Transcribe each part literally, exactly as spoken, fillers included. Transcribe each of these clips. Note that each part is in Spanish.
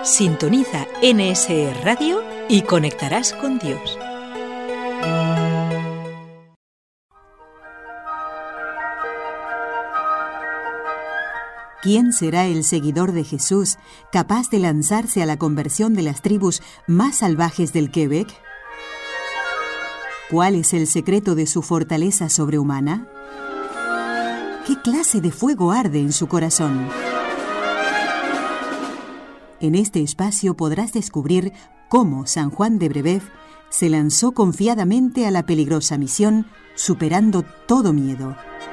Sintoniza N S E Radio y conectarás con Dios. ¿Quién será el seguidor de Jesús capaz de lanzarse a la conversión de las tribus más salvajes del Quebec? ¿Cuál es el secreto de su fortaleza sobrehumana? ¿Qué clase de fuego arde en su corazón? En este espacio podrás descubrir cómo San Juan de Brébeuf se lanzó confiadamente a la peligrosa misión, superando todo miedo.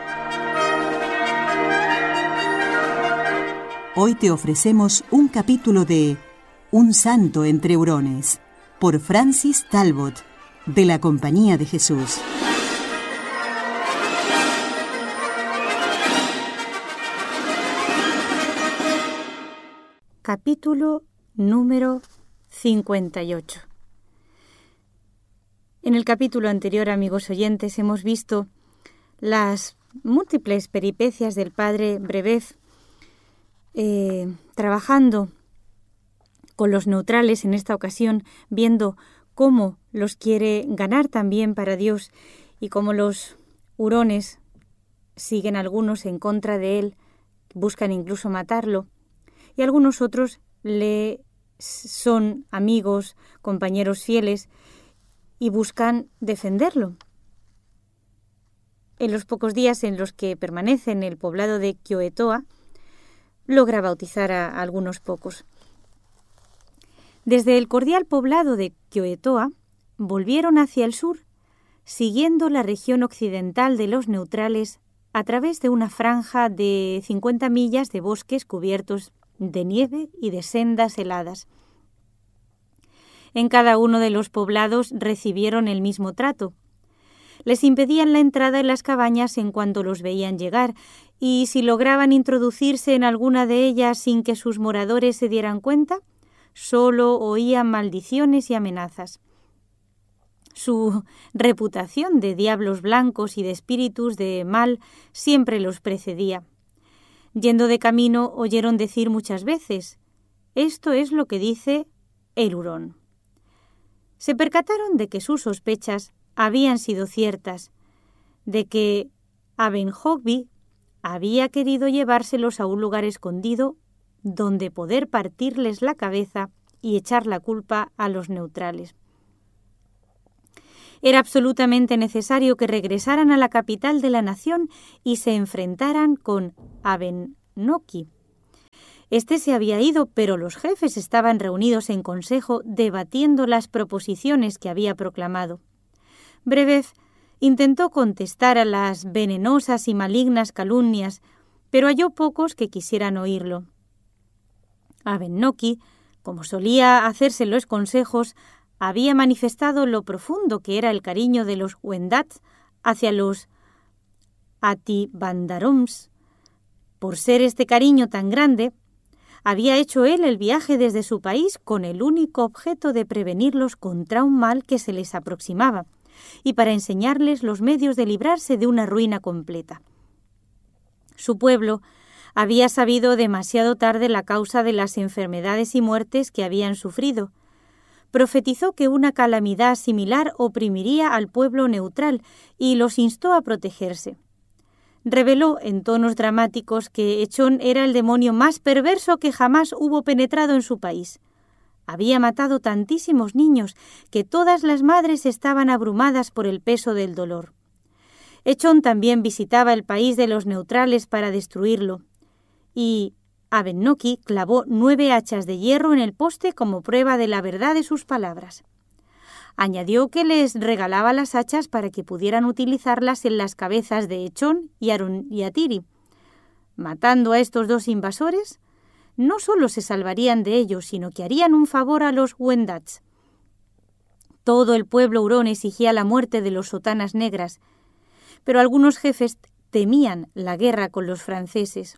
Hoy te ofrecemos un capítulo de Un santo entre hurones, por Francis Talbot, de la Compañía de Jesús. Capítulo número cincuenta y ocho. En el capítulo anterior, amigos oyentes, hemos visto las múltiples peripecias del padre Brébeuf eh, trabajando con los neutrales, en esta ocasión viendo cómo los quiere ganar también para Dios y cómo los hurones siguen algunos en contra de él, buscan incluso matarlo, y algunos otros le son amigos, compañeros fieles y buscan defenderlo. En los pocos días en los que permanece en el poblado de Kioetoa, logra bautizar a algunos pocos. Desde el cordial poblado de Kioetoa volvieron hacia el sur, siguiendo la región occidental de los neutrales a través de una franja de cincuenta millas de bosques cubiertos de nieve y de sendas heladas. En cada uno de los poblados recibieron el mismo trato. Les impedían la entrada en las cabañas en cuanto los veían llegar, y si lograban introducirse en alguna de ellas sin que sus moradores se dieran cuenta, solo oían maldiciones y amenazas. Su reputación de diablos blancos y de espíritus de mal siempre los precedía. Yendo de camino, oyeron decir muchas veces: «Esto es lo que dice el hurón». Se percataron de que sus sospechas habían sido ciertas, de que Abenhogby había querido llevárselos a un lugar escondido donde poder partirles la cabeza y echar la culpa a los neutrales. Era absolutamente necesario que regresaran a la capital de la nación y se enfrentaran con Abennoki. Este se había ido, pero los jefes estaban reunidos en consejo debatiendo las proposiciones que había proclamado. Brébeuf intentó contestar a las venenosas y malignas calumnias, pero halló pocos que quisieran oírlo. Abennoki, como solía hacerse en los consejos, había manifestado lo profundo que era el cariño de los Wendat hacia los Atibandarums. Por ser este cariño tan grande, había hecho él el viaje desde su país con el único objeto de prevenirlos contra un mal que se les aproximaba y para enseñarles los medios de librarse de una ruina completa. Su pueblo había sabido demasiado tarde la causa de las enfermedades y muertes que habían sufrido. Profetizó que una calamidad similar oprimiría al pueblo neutral y los instó a protegerse. Reveló en tonos dramáticos que Echón era el demonio más perverso que jamás hubo penetrado en su país. Había matado tantísimos niños que todas las madres estaban abrumadas por el peso del dolor. Echón también visitaba el país de los neutrales para destruirlo, y Abennoki clavó nueve hachas de hierro en el poste como prueba de la verdad de sus palabras. Añadió que les regalaba las hachas para que pudieran utilizarlas en las cabezas de Echón y Aruniatiri. Matando a estos dos invasores, no solo se salvarían de ellos, sino que harían un favor a los Wendats. Todo el pueblo hurón exigía la muerte de los sotanas negras, pero algunos jefes temían la guerra con los franceses.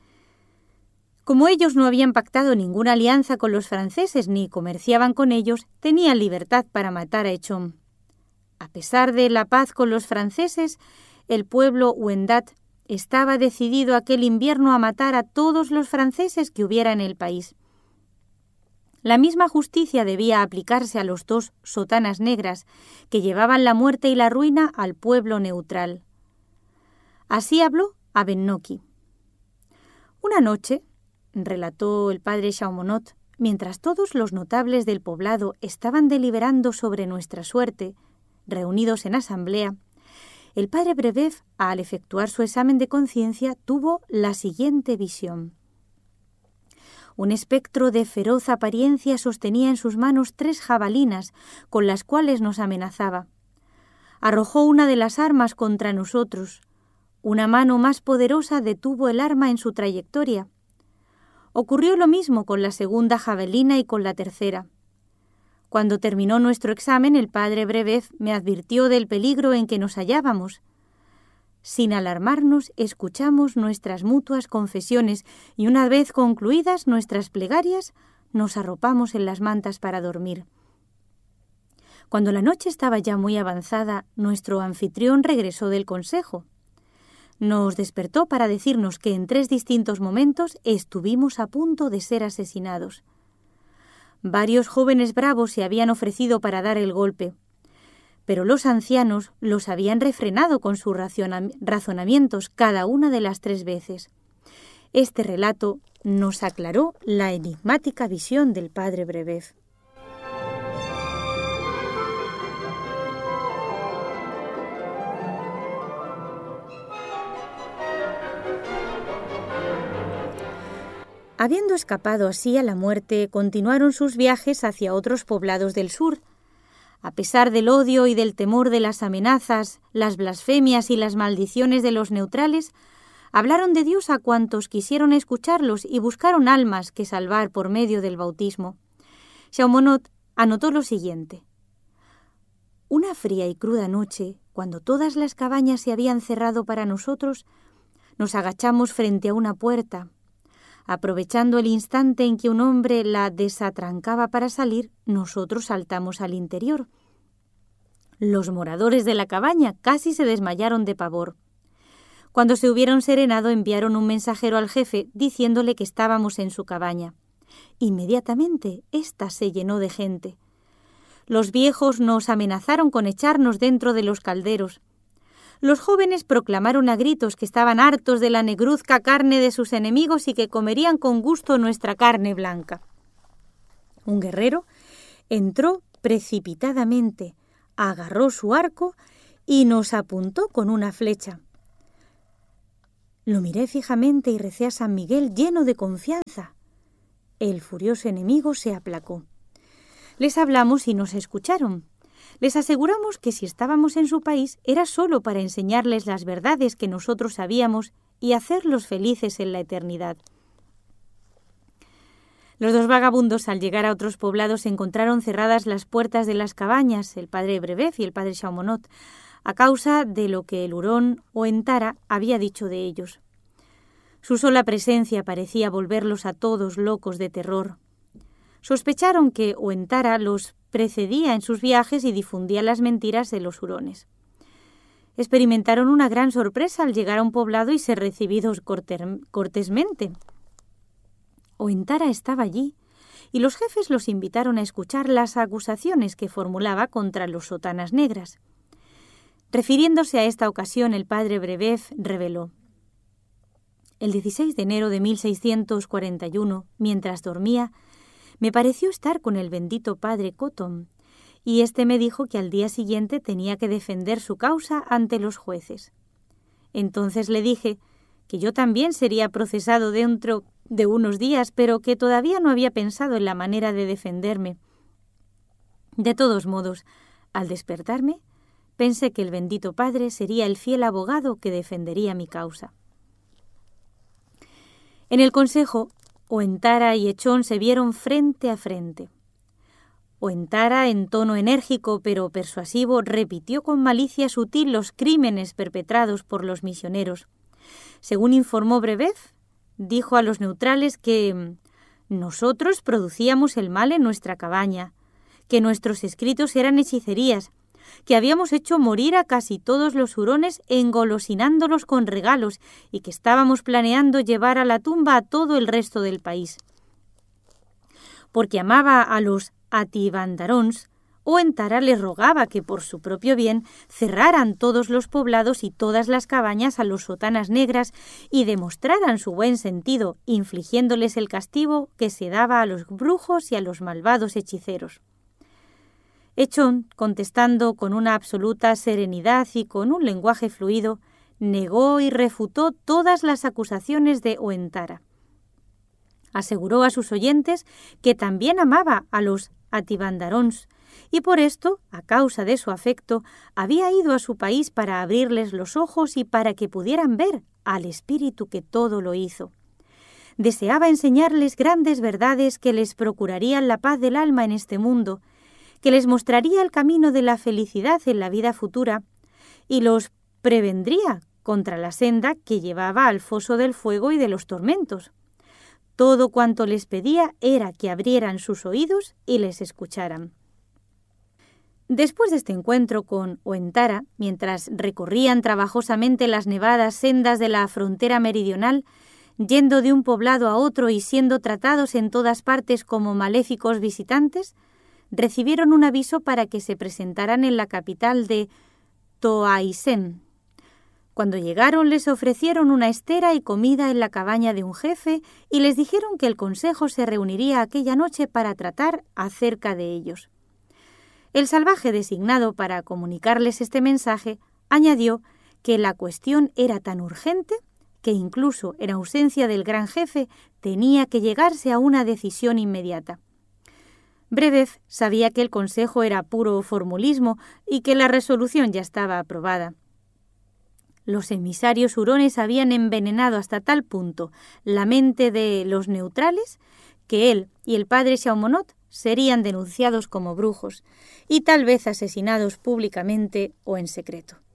Como ellos no habían pactado ninguna alianza con los franceses ni comerciaban con ellos, tenían libertad para matar a Echón. A pesar de la paz con los franceses, el pueblo Wendat estaba decidido aquel invierno a matar a todos los franceses que hubiera en el país. La misma justicia debía aplicarse a los dos sotanas negras que llevaban la muerte y la ruina al pueblo neutral. Así habló Abennoki. Una noche, relató el padre Chaumonot, mientras todos los notables del poblado estaban deliberando sobre nuestra suerte, reunidos en asamblea, el padre Brebeuf, al efectuar su examen de conciencia, tuvo la siguiente visión. Un espectro de feroz apariencia sostenía en sus manos tres jabalinas con las cuales nos amenazaba. Arrojó una de las armas contra nosotros. Una mano más poderosa detuvo el arma en su trayectoria. Ocurrió lo mismo con la segunda jabalina y con la tercera. Cuando terminó nuestro examen, el padre Brebeuf me advirtió del peligro en que nos hallábamos. Sin alarmarnos, escuchamos nuestras mutuas confesiones y una vez concluidas nuestras plegarias, nos arropamos en las mantas para dormir. Cuando la noche estaba ya muy avanzada, nuestro anfitrión regresó del consejo. Nos despertó para decirnos que en tres distintos momentos estuvimos a punto de ser asesinados. Varios jóvenes bravos se habían ofrecido para dar el golpe, pero los ancianos los habían refrenado con sus razonamientos cada una de las tres veces. Este relato nos aclaró la enigmática visión del padre Brebeuf. Habiendo escapado así a la muerte, continuaron sus viajes hacia otros poblados del sur. A pesar del odio y del temor de las amenazas, las blasfemias y las maldiciones de los neutrales, hablaron de Dios a cuantos quisieron escucharlos y buscaron almas que salvar por medio del bautismo. Chaumonot anotó lo siguiente. Una fría y cruda noche, cuando todas las cabañas se habían cerrado para nosotros, nos agachamos frente a una puerta. Aprovechando el instante en que un hombre la desatrancaba para salir, nosotros saltamos al interior. Los moradores de la cabaña casi se desmayaron de pavor. Cuando se hubieron serenado, enviaron un mensajero al jefe diciéndole que estábamos en su cabaña. Inmediatamente, ésta se llenó de gente. Los viejos nos amenazaron con echarnos dentro de los calderos. Los jóvenes proclamaron a gritos que estaban hartos de la negruzca carne de sus enemigos y que comerían con gusto nuestra carne blanca. Un guerrero entró precipitadamente, agarró su arco y nos apuntó con una flecha. Lo miré fijamente y recé a San Miguel lleno de confianza. El furioso enemigo se aplacó. Les hablamos y nos escucharon. Les aseguramos que si estábamos en su país era solo para enseñarles las verdades que nosotros sabíamos y hacerlos felices en la eternidad. Los dos vagabundos, al llegar a otros poblados, encontraron cerradas las puertas de las cabañas, el padre Brebeuf y el padre Chaumonot, a causa de lo que el hurón Oentara había dicho de ellos. Su sola presencia parecía volverlos a todos locos de terror. Sospecharon que Oentara los precedía en sus viajes y difundía las mentiras de los hurones. Experimentaron una gran sorpresa al llegar a un poblado y ser recibidos corter- cortésmente. Oentara estaba allí y los jefes los invitaron a escuchar las acusaciones que formulaba contra los sotanas negras. Refiriéndose a esta ocasión, el padre Brebeuf reveló: el dieciséis de enero de mil seiscientos cuarenta y uno, mientras dormía, me pareció estar con el bendito padre Cotton, y éste me dijo que al día siguiente tenía que defender su causa ante los jueces. Entonces le dije que yo también sería procesado dentro de unos días, pero que todavía no había pensado en la manera de defenderme. De todos modos, al despertarme, pensé que el bendito padre sería el fiel abogado que defendería mi causa. En el consejo, Oentara y Echón se vieron frente a frente. Oentara, en tono enérgico pero persuasivo, repitió con malicia sutil los crímenes perpetrados por los misioneros. Según informó Brebeuf, dijo a los neutrales que nosotros producíamos el mal en nuestra cabaña, que nuestros escritos eran hechicerías, que habíamos hecho morir a casi todos los hurones engolosinándolos con regalos y que estábamos planeando llevar a la tumba a todo el resto del país. porque amaba a los atibandarons, Oentara les rogaba que por su propio bien cerraran todos los poblados y todas las cabañas a los sotanas negras y demostraran su buen sentido, infligiéndoles el castigo que se daba a los brujos y a los malvados hechiceros. Echón, contestando con una absoluta serenidad y con un lenguaje fluido, negó y refutó todas las acusaciones de Oentara. Aseguró a sus oyentes que también amaba a los atibandarons, y por esto, a causa de su afecto, había ido a su país para abrirles los ojos y para que pudieran ver al Espíritu que todo lo hizo. Deseaba enseñarles grandes verdades que les procurarían la paz del alma en este mundo, que les mostraría el camino de la felicidad en la vida futura y los prevendría contra la senda que llevaba al foso del fuego y de los tormentos. Todo cuanto les pedía era que abrieran sus oídos y les escucharan. Después de este encuentro con Oentara, mientras recorrían trabajosamente las nevadas sendas de la frontera meridional, yendo de un poblado a otro y siendo tratados en todas partes como maléficos visitantes, recibieron un aviso para que se presentaran en la capital de Toaisen. Cuando llegaron les ofrecieron una estera y comida en la cabaña de un jefe y les dijeron que el consejo se reuniría aquella noche para tratar acerca de ellos. El salvaje designado para comunicarles este mensaje añadió que la cuestión era tan urgente que incluso en ausencia del gran jefe tenía que llegarse a una decisión inmediata. Brebev sabía que el consejo era puro formulismo y que la resolución ya estaba aprobada. Los emisarios hurones habían envenenado hasta tal punto la mente de los neutrales que él y el padre Chaumonot serían denunciados como brujos y tal vez asesinados públicamente o en secreto.